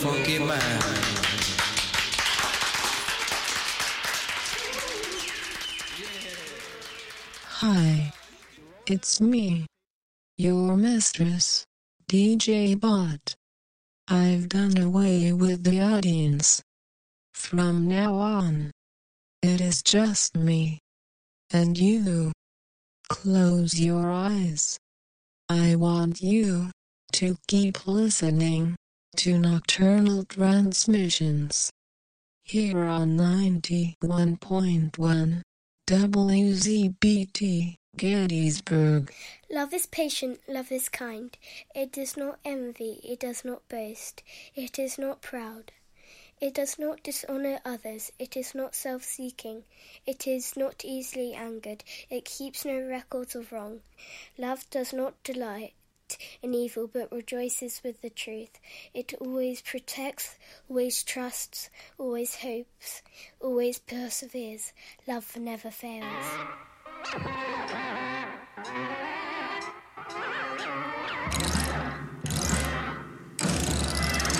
funky mind. Hi, it's me, your mistress, DJ Bot. I've done away with the audience. From now on, it is just me and you. Close your eyes. I want you to keep listening to Nocturnal Transmissions here on 91.1 WZBT Gettysburg. Love is patient, love is kind. It does not envy, it does not boast, it is not proud. It does not dishonor others, it is not self-seeking, it is not easily angered, it keeps no records of wrong. Love does not delight in evil, but rejoices with the truth. It always protects, always trusts, always hopes, always perseveres. Love never fails.